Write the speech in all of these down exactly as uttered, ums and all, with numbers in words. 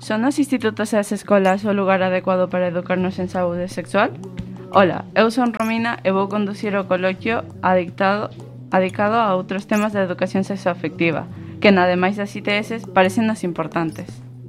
Son os institutos e as escolas o lugar adecuado para educarnos en saúde sexual? Ola, eu son Romina e vou conducir o coloquio adictado, adicado a outros temas de educación sexoafectiva, que ademais das I T S parecennos importantes.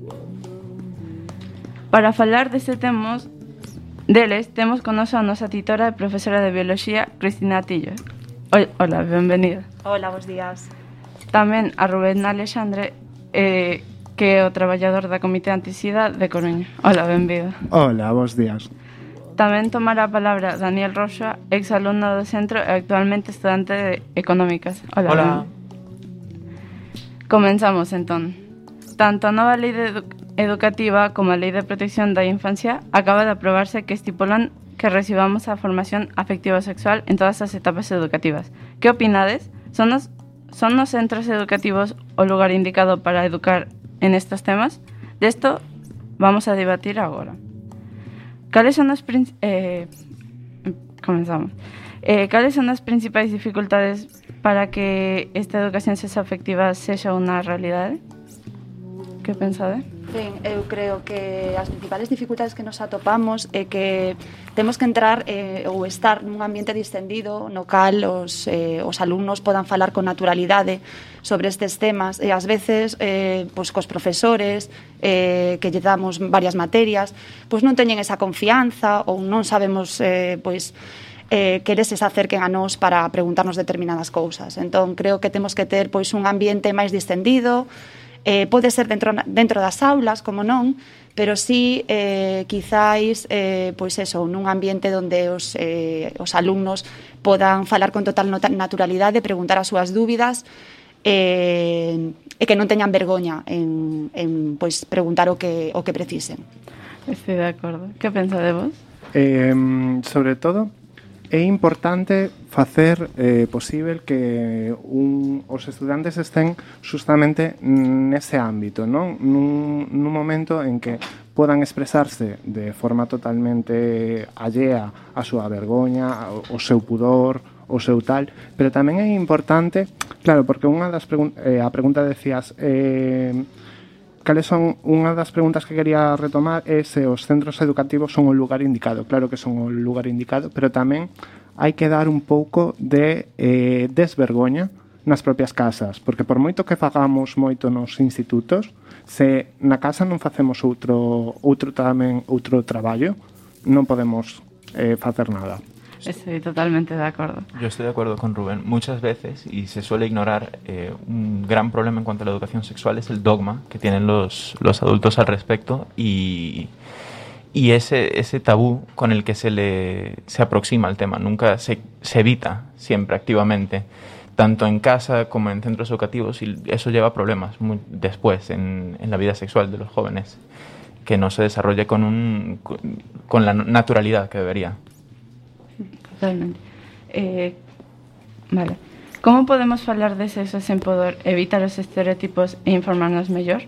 Para falar deste temos, deles, temos con nosa a nosa titora e profesora de Biología, Cristina Atillo. Ola, benvenida. Hola, bons días. Tamén a Rubén Alexandre, eh, que é o traballador da Comité Antisida de Coruña. Hola, benvido. Hola, bons días. Tamén tomará a palabra Daniel Roxa, exalumno do centro e actualmente estudante de Económicas. Hola. Hola. Comenzamos, entón. Tanto a nova lei de edu- educativa como a lei de protección da infancia acaba de aprobarse que estipulan que recibamos a formación afectivo-sexual en todas as etapas educativas. Que opinades? Son os, son os centros educativos o lugar indicado para educar en estes temas? Desto vamos a debatir agora. Cales son as prin- eh, comenzamos. Eh, cales son as principais dificultades para que esta educación sexoafectiva sexa unha realidade? Que pensade? Ben, eu creo que as principales dificultades que nos atopamos é que temos que entrar eh, ou estar nun ambiente distendido no cal os, eh, os alumnos podan falar con naturalidade sobre estes temas e ás veces eh, pois, cos profesores eh, que lle damos varias materias pois non teñen esa confianza ou non sabemos eh, pois eh, que eles se acerquen a nós para preguntarnos determinadas cousas. Entón creo que temos que ter pois un ambiente máis distendido. Eh, pode ser dentro, dentro das aulas, como non, pero sí, eh, quizáis, eh, pois eso, nun ambiente onde os, eh, os alumnos podan falar con total naturalidade, preguntar as súas dúbidas, eh, e que non teñan vergoña en, en pois, preguntar o que, o que precisen. Estou de acordo. Que pensa de vos? Eh, sobre todo, é importante facer eh, posible que un, os estudantes estén justamente nese ámbito, non? Nun, nun momento en que podan expresarse de forma totalmente allea a súa vergoña, o, o seu pudor, o seu tal, pero tamén é importante, claro, porque unha das pregun- eh, a pregunta decías eh, cales son unha das preguntas que quería retomar é se os centros educativos son o lugar indicado. Claro que son o lugar indicado, pero tamén hai que dar un pouco de eh, desvergoña nas propias casas, porque por moito que fagamos moito nos institutos, se na casa non facemos outro outro tamén outro traballo, non podemos eh, facer nada. Estoy totalmente de acuerdo. Yo estoy de acuerdo con Rubén. Muchas veces, y se suele ignorar, eh, un gran problema en cuanto a la educación sexual es el dogma que tienen los, los adultos al respecto y, y ese, ese tabú con el que se le se aproxima al tema. Nunca se, se evita, siempre activamente, tanto en casa como en centros educativos, y eso lleva a problemas muy después en, en la vida sexual de los jóvenes, que no se desarrolle con, un, con, con la naturalidad que debería. Totalmente. Eh, vale. Como podemos falar de sexo sen poder evitar os estereotipos e informarnos mellor?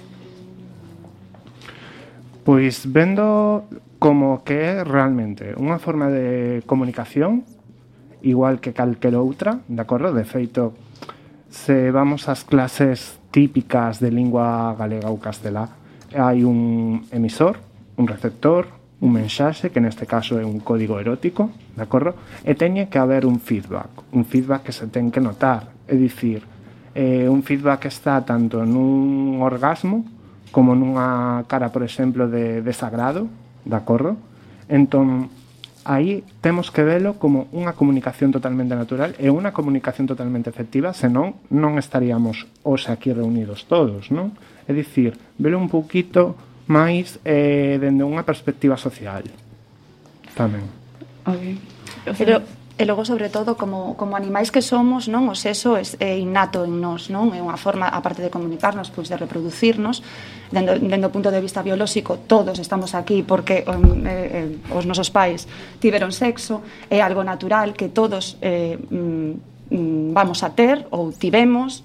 Pois vendo como que é realmente unha forma de comunicación igual que calquera outra, de acordo? De feito, se vamos ás clases típicas de lingua galega ou castelá, hai un emisor, un receptor, un mensaxe, que neste caso é un código erótico, de acordo? E teñe que haber un feedback, un feedback que se ten que notar, é dicir, eh, un feedback que está tanto nun orgasmo como nunha cara, por exemplo, de desagrado, de acordo? Entón, aí temos que velo como unha comunicación totalmente natural e unha comunicación totalmente efectiva, senón non estaríamos hoxe aquí reunidos todos, non? É dicir, velo un pouquito máis eh, dende unha perspectiva social tamén. Okay. O Pero, e logo, sobre todo, como, como animais que somos, non, o sexo é, é innato en nós, non? É unha forma, aparte de comunicarnos, pois de reproducirnos, dende, dende o punto de vista biolóxico, todos estamos aquí porque um, eh, eh, os nosos pais tiveron sexo, é algo natural que todos eh, mm, vamos a ter ou tivemos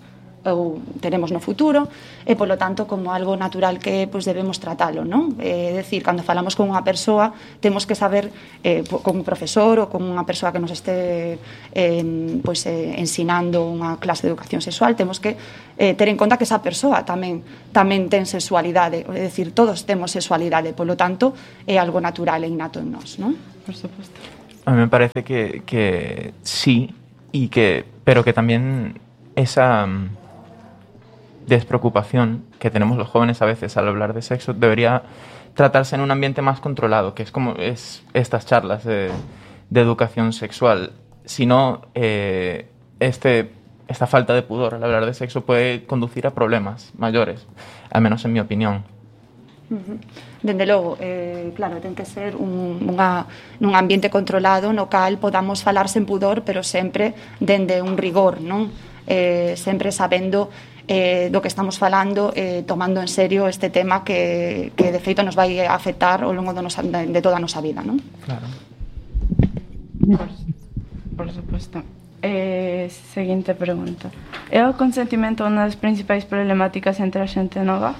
ou teremos no futuro, e polo tanto como algo natural que pois, debemos tratalo, non? É dicir, cando falamos con unha persoa temos que saber, eh, con un profesor ou con unha persoa que nos este eh, pois, eh, ensinando unha clase de educación sexual, temos que eh, ter en conta que esa persoa tamén tamén ten sexualidade, é dicir, todos temos sexualidade, polo tanto é algo natural e innato en nós, non? Por supuesto. A mí me parece que, que sí, y que, pero que también esa um, despreocupación que tenemos los jóvenes a veces al hablar de sexo debería tratarse en un ambiente más controlado, que es como es estas charlas de, de educación sexual. Si no, eh, este, esta falta de pudor al hablar de sexo puede conducir a problemas mayores, al menos en mi opinión. Uh-huh. Dende logo, eh, claro, ten que ser un, unha, nun ambiente controlado no cal podamos falar sen pudor, pero sempre dende un rigor, non? Eh, sempre sabendo eh, do que estamos falando, eh, tomando en serio este tema que, que de feito nos vai afectar ao longo do nosa, de, de toda a nosa vida, non? Claro. Por, por supuesto. Eh, seguinte pregunta. É o consentimento unha das principais problemáticas entre a xente nova?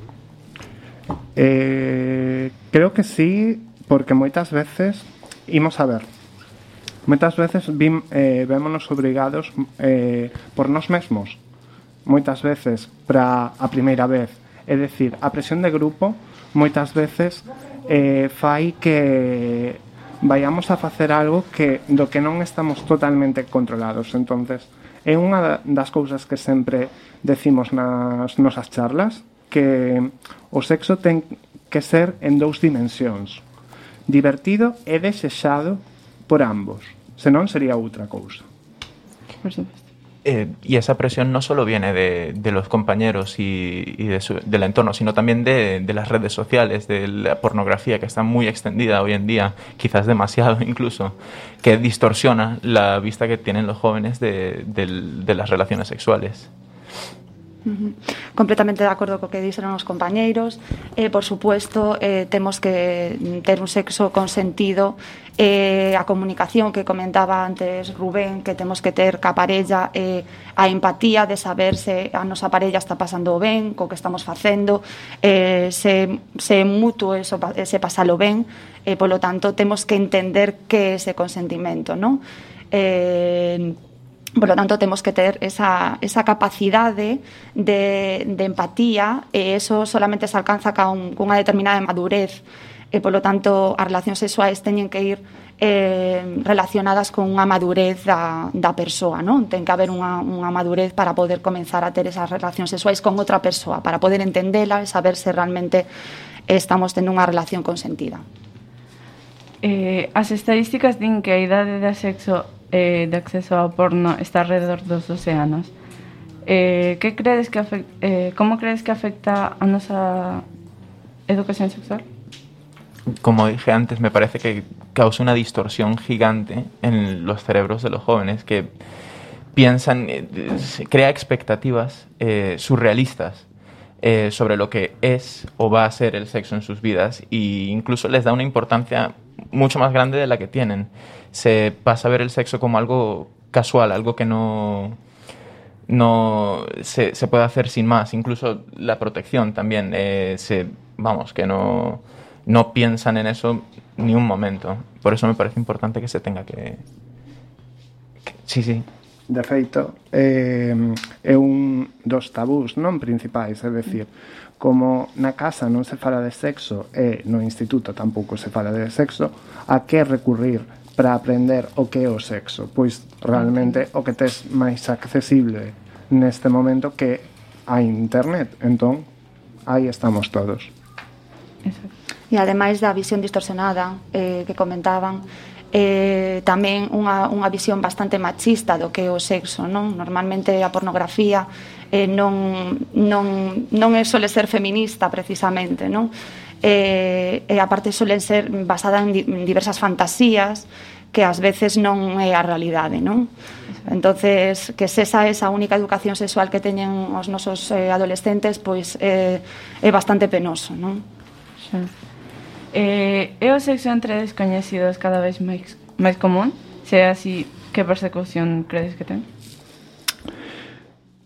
Eh, creo que sí, porque moitas veces imos a ver moitas veces vim, eh, vémonos obrigados eh, por nós mesmos moitas veces para a primeira vez, é dicir, a presión de grupo moitas veces eh, fai que vayamos a facer algo que do que non estamos totalmente controlados. Entonces é unha das cousas que sempre decimos nas nosas charlas, que o sexo ten que ser en dous dimensións, divertido e desexado por ambos, senón sería outra cousa. Por supuesto. Eh, y esa presión no solo viene de, de los compañeros y, y de su, del entorno, sino también de, de las redes sociales, de la pornografía, que está muy extendida hoy en día, quizás demasiado incluso, que distorsiona la vista que tienen los jóvenes de, de, de las relaciones sexuales. Uh-huh. Completamente de acordo co que dixeron os compañeiros. Eh, por supuesto, eh, temos que ter un sexo consentido. Eh, a comunicación que comentaba antes Rubén, que temos que ter ca parella, eh, a empatía de saber se a nosa parella está pasando ben co que estamos facendo, eh, se, se mutuo eso, se pasalo ben, eh, polo tanto temos que entender que é ese consentimento, non? Eh, Por lo tanto, temos que ter esa, esa capacidade de, de empatía, e eso solamente se alcanza con unha determinada madurez. E, por lo tanto, as relacións sexuais teñen que ir eh, relacionadas con unha madurez da, da persoa, non? Ten que haber unha, unha madurez para poder comenzar a ter esas relacións sexuais con outra persoa, para poder entendela e saber se realmente estamos tendo unha relación consentida. Eh, as estadísticas din que a idade de sexo eh, de acceso ao porno está alrededor dos doce anos. Eh, que crees que afecta, eh, como crees que afecta a nosa educación sexual? Como dije antes, me parece que causa una distorsión gigante en los cerebros de los jóvenes que piensan, eh, crea expectativas eh, surrealistas eh, sobre lo que es o va a ser el sexo en sus vidas, e incluso les da una importancia mucho más grande de la que tienen. Se pasa a ver el sexo como algo casual, algo que no, no se, se puede hacer sin más. Incluso la protección también, eh, se, vamos, que no, no piensan en eso ni un momento. Por eso me parece importante que se tenga que... que sí, sí. De feito, eh, é un dos tabús non principais, é dicir, como na casa non se fala de sexo e no instituto tampouco se fala de sexo, a que recurrir para aprender o que é o sexo? Pois realmente o que tes máis accesible neste momento que a internet, entón aí estamos todos. Exacto. E ademais da visión distorsionada eh, que comentaban, eh, tamén unha, unha visión bastante machista do que é o sexo, non? Normalmente a pornografía eh, non, non, non é sole ser feminista precisamente, non? E, e aparte solen ser basada en, di, en diversas fantasías que ás veces non é a realidade, non? Entonces, que se esa esa única educación sexual que teñen os nosos eh, adolescentes, pois eh, é bastante penoso, non? Xa. Eh, é o sexo entre descoñecidos cada vez máis, máis común? Se é así, que persecución credes que ten?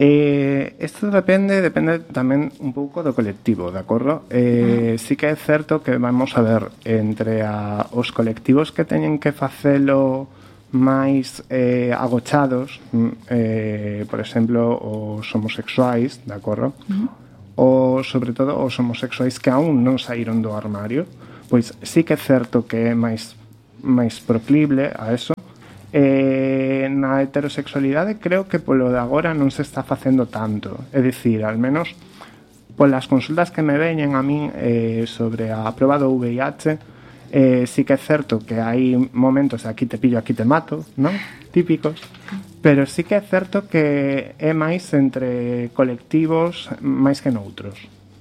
Eh, isto depende depende tamén un pouco do colectivo, de acordo? Eh, uh-huh. Sí que é certo que vamos a ver entre a, os colectivos que teñen que facelo máis eh, agochados, eh, por exemplo, os homosexuais, de acordo? Uh-huh. Ou, sobre todo, os homosexuais que aún non saíron do armario, pois sí que é certo que é máis, máis proclible a eso. Eh, na heterosexualidade creo que polo de agora non se está facendo tanto, é dicir, al menos polas consultas que me veñen a min eh, sobre a proba do V I H, eh, sí que é certo que hai momentos de aquí te pillo, aquí te mato, non? Típicos, pero sí que é certo que é máis entre colectivos máis que noutros.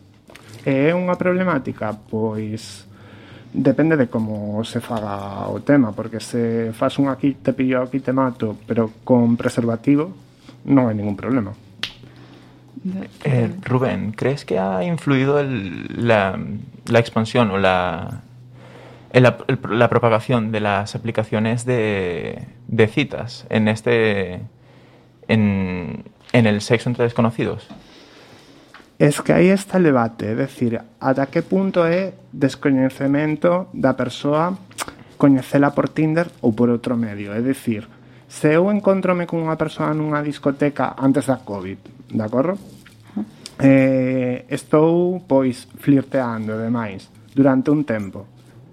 É unha problemática? Pois depende de como se faga o tema, porque se faz un aquí te pillo, aquí te mato, pero con preservativo, non hai ningún problema. Eh, Rubén, ¿crees que ha influido el, la, la expansión o la, el, el, la propagación de las aplicaciones de, de citas en este en, en el sexo entre desconocidos? Es que aí está o debate, é dicir, ata que punto é descoñecemento da persoa coñecela por Tinder ou por outro medio. É dicir, se eu encontrome con unha persoa nunha discoteca antes da COVID, de acordo? Eh, estou, pois, flirteando, demais, durante un tempo.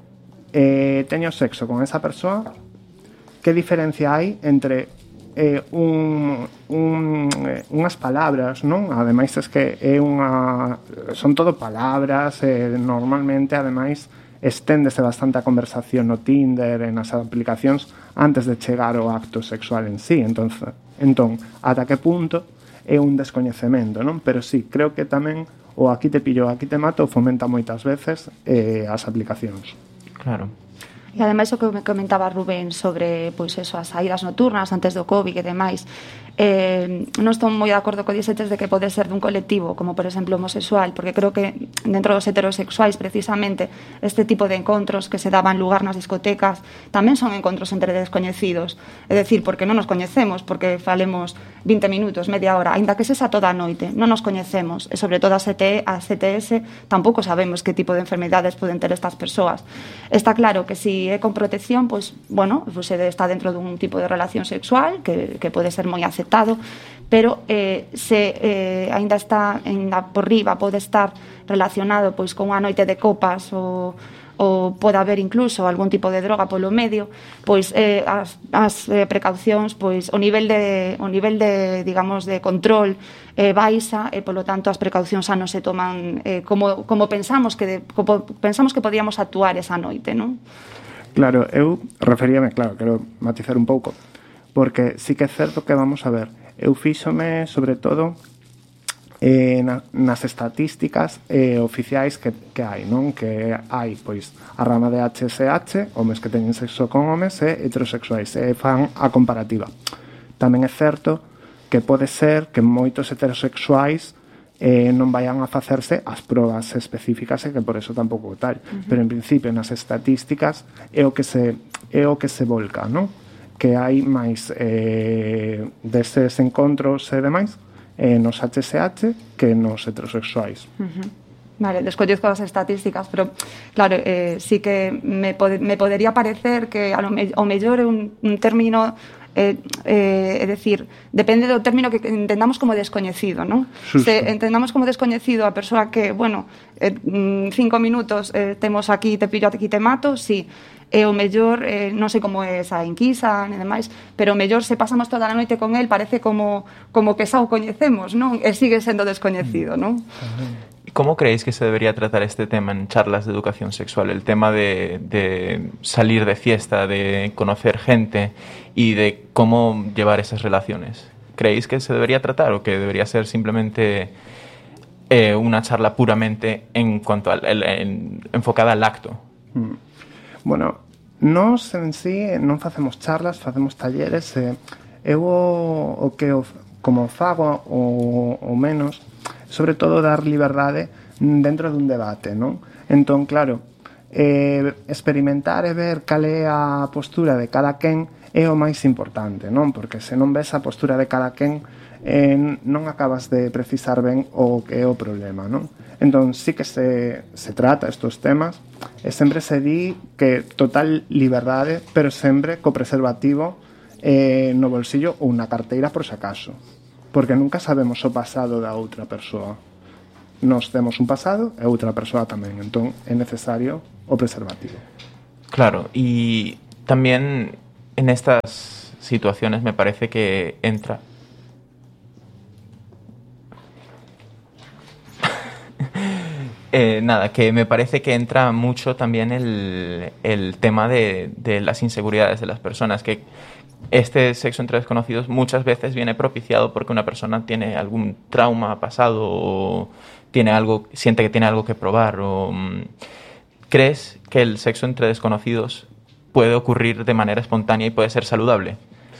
Eh, teño sexo con esa persoa, que diferencia hai entre Eh, un, un, eh, unhas palabras, non? Ademais, es que é unha son todo palabras, eh, normalmente, ademais, esténdese bastante a conversación no Tinder, en as aplicacións, antes de chegar ao acto sexual en sí. Entón, entón ata que punto é un descoñecemento, non? Pero sí, creo que tamén o aquí te pillo, aquí te mato fomenta moitas veces eh, as aplicacións. Claro. E ademais o que me comentaba Rubén sobre pois eso, as saídas nocturnas antes do COVID e demais, eh, non estou moi de acordo co dicetes de que pode ser dun colectivo como por exemplo homosexual, porque creo que dentro dos heterosexuais precisamente este tipo de encontros que se daban lugar nas discotecas tamén son encontros entre descoñecidos, é dicir, porque non nos coñecemos, porque falemos vinte minutos, media hora, aínda que sexa toda a noite, non nos coñecemos, e sobre todo a C T S tampouco sabemos que tipo de enfermedades poden ter estas persoas. Está claro que si é con protección, pois, bueno, pues está dentro dun tipo de relación sexual que, que pode ser moi aceptado, pero eh, se eh, aínda está en, por riba, pode estar relacionado pois con unha noite de copas ou ou pode haber incluso algún tipo de droga polo medio, pois eh, as, as eh, precaucións, pois o nivel de o nivel de, digamos, de control eh, baixa e polo tanto as precaucións xa non se toman eh, como como pensamos que de, como pensamos que podíamos actuar esa noite, non? Claro, eu referíame, claro, quero matizar un pouco, porque sí que é certo que vamos a ver, eu fíxome sobre todo eh, na, nas estatísticas eh, oficiais que, que hai, non? Que hai, pois, a rama de H S H, homes que teñen sexo con homes e heterosexuais, e fan a comparativa. Tamén é certo que pode ser que moitos heterosexuais eh, non vayan a facerse as probas específicas e que por eso tampouco tal. Uh-huh. Pero en principio nas estatísticas é o que se é o que se volca, non? Que hai máis eh, deses encontros e demais eh, nos H S H que nos heterosexuais. Uh-huh. Vale, descoñezco as estatísticas, pero claro, eh, sí que me, pode, me podería parecer que a lo, me, o mellor é un, un término eh, eh, é dicir, depende do término que entendamos como descoñecido, non? Se entendamos como descoñecido a persoa que, bueno, eh, cinco minutos eh, temos aquí, te pillo, aquí te mato, sí. E o mellor, eh, non sei como é esa enquisa e demais, pero o mellor se pasamos toda a noite con el parece como, como que xa o coñecemos, non? E sigue sendo descoñecido, non? ¿Cómo creéis que se debería tratar este tema en charlas de educación sexual? El tema de, de salir de fiesta, de conocer gente y de cómo llevar esas relaciones. ¿Creéis que se debería tratar o que debería ser simplemente eh, una charla puramente en cuanto al, el, en, enfocada al acto? Mm. Bueno, nós en sí non facemos charlas, facemos talleres. Eh, eu o, o que o, como fago o, o menos, sobre todo dar liberdade dentro dun debate, non? Entón, claro, eh, experimentar e ver cal é a postura de cada quen é o máis importante, non? Porque se non ves a postura de cada quen, eh, non acabas de precisar ben o que é o problema, non? Entón, sí que se, se trata estos temas e sempre se di que total liberdade, pero sempre co preservativo eh, no bolsillo ou na carteira por si acaso, porque nunca sabemos o pasado da outra persoa. Nos temos un pasado e outra persoa tamén, entón é necesario o preservativo. Claro, y también en estas situaciones me parece que entra Eh, nada, que me parece que entra mucho también el, el tema de, de las inseguridades de las personas, que este sexo entre desconocidos muchas veces viene propiciado porque una persona tiene algún trauma pasado o tiene algo, siente que tiene algo que probar. O, ¿crees que el sexo entre desconocidos puede ocurrir de manera espontánea y puede ser saludable?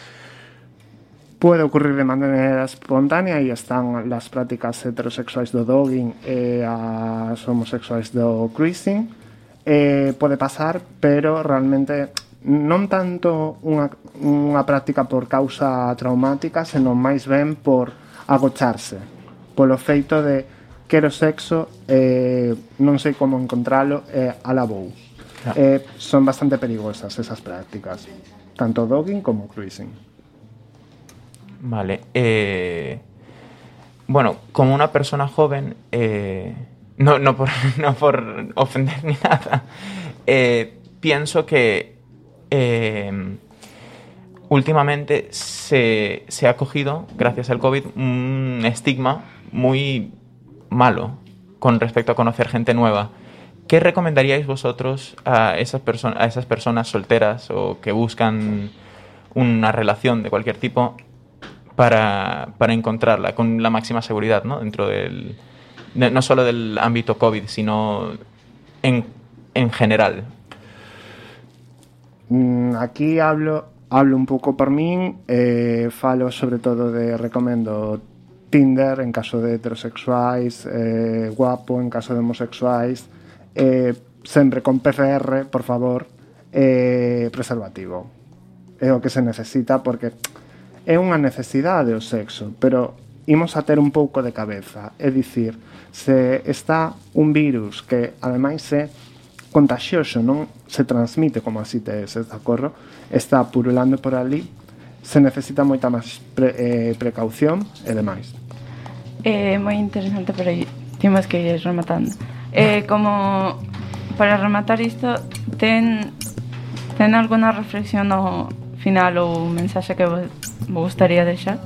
Puede ocurrir de manera espontánea e están las prácticas heterosexuais do dogging e as homosexuais do cruising. Eh, pode pasar, pero realmente non tanto unha, unha práctica por causa traumática, senón máis ben por agocharse, polo feito de quero sexo, eh, non sei como encontralo, e eh, alabou. Ah. Eh, son bastante perigosas esas prácticas, tanto dogging como cruising. Vale. Eh, bueno, como una persona joven, eh, no, no, por, no por ofender ni nada, eh, pienso que eh, últimamente se, se ha cogido, gracias al COVID, un estigma muy malo con respecto a conocer gente nueva. ¿Qué recomendaríais vosotros a esas, perso- a esas personas solteras o que buscan una relación de cualquier tipo para, para encontrarla con la máxima seguridad, ¿no? Dentro del, de, no solo del ámbito COVID, sino en, en general? Aquí hablo hablo un pouco por min, eh, falo sobre todo de recomendo Tinder en caso de heterosexuais, eh, Guapo en caso de homosexuais, eh, sempre con P C R, por favor, eh, preservativo. É o que se necesita porque é unha necesidade o sexo, pero imos a ter un pouco de cabeza, é dicir, se está un virus que ademais é contagioso, non se transmite como así te es, de acordo? Está purulando por ali, se necesita moita máis pre, eh, precaución e demais. É moi interesante, pero temos que ir rematando. Eh, como para rematar isto, ten ten alguna reflexión no final ou un mensaxe que vos me gustaría deixar?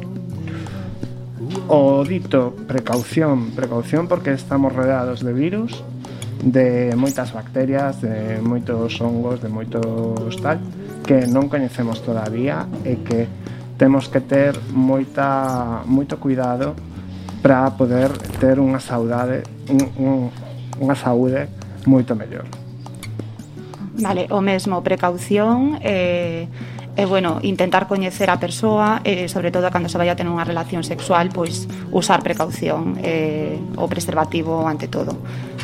O dito, precaución, precaución porque estamos rodeados de virus, de moitas bacterias, de moitos hongos, de moitos tal, que non coñecemos todavía e que temos que ter moita, moito cuidado para poder ter unha saudade, un, un, unha saúde moito mellor. Vale, o mesmo, precaución e, e bueno, intentar coñecer a persoa e sobre todo cando se vai a tener unha relación sexual, pois usar precaución e, o preservativo ante todo.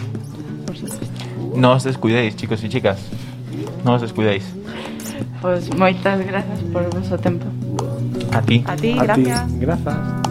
No os descuidéis, chicos y chicas. No os descuidéis. Pois moitas grazas por o vosso tempo. A ti. A ti, A gracias. ti, grazas.